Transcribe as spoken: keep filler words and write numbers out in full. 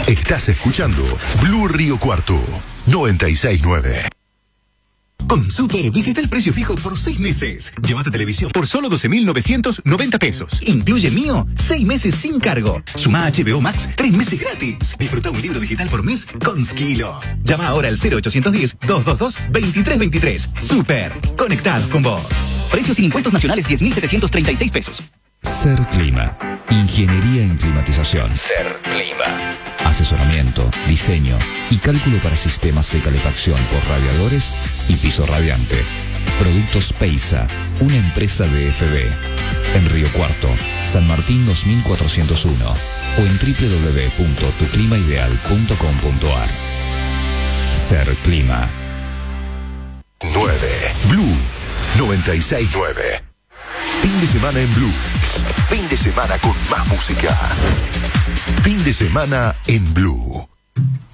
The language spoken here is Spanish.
Estás escuchando Blue Río Cuarto noventa y seis punto nueve. Con Super, visita el precio fijo por seis meses. Llévate televisión por solo doce mil novecientos noventa pesos. Incluye Mío, seis meses sin cargo. Suma H B O Max, tres meses gratis. Disfruta un libro digital por mes con Skilo. Llama ahora al cero ochocientos diez, doscientos veintidós, veintitrés veintitrés. Super, conectados con vos. Precios sin impuestos nacionales diez mil setecientos treinta y seis pesos. Ser Clima. Ingeniería en climatización. Ser Clima. Asesoramiento, diseño y cálculo para sistemas de calefacción por radiadores y piso radiante. Productos Peisa, una empresa de F B. En Río Cuarto, San Martín dos mil cuatrocientos uno o en doble u doble u doble u punto tu clima ideal punto com punto a r. Ser Clima. nueve. Blue noventa y seis punto nueve. Fin de semana en Blue. Fin de semana con más música. Fin de semana en Blue.